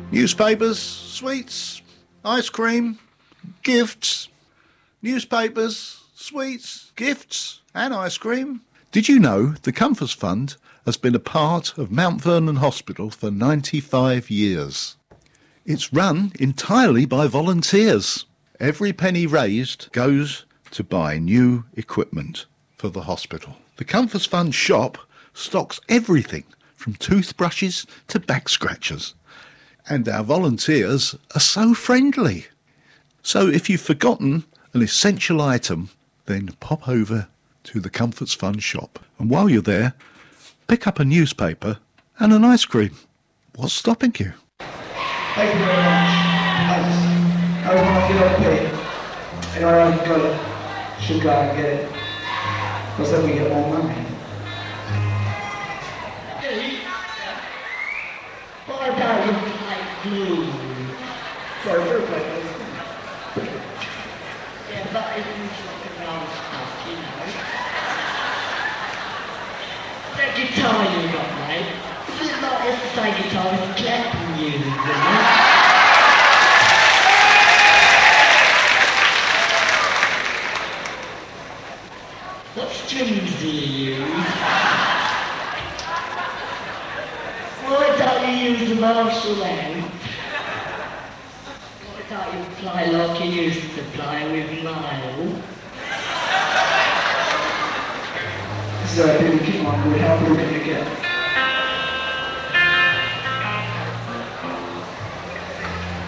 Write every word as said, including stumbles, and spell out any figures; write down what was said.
Newspapers, sweets, ice cream, gifts. Newspapers, sweets, gifts and ice cream. Did you know the Comforts Fund has been a part of Mount Vernon Hospital for ninety-five years? It's run entirely by volunteers. Every penny raised goes to buy new equipment for the hospital. The Comforts Fund shop stocks everything from toothbrushes to back scratchers. And our volunteers are so friendly. So if you've forgotten an essential item, then pop over to the Comforts Fund shop. And while you're there, pick up a newspaper and an ice cream. What's stopping you? Thank you very much. Thanks. I want to get up here. And I have got should go and get it. Because then we get more money. Why don't you like glue? Sorry, we're playing. Yeah, but it was like around stuff, you know. That guitar you got, mate, is it like it's the same guitar as Clapton uses, isn't it? What strings do you use? Why don't you use the Marshall amp? Why don't you play like you used to play with Lyle? This is our baby King one. How are we going to get?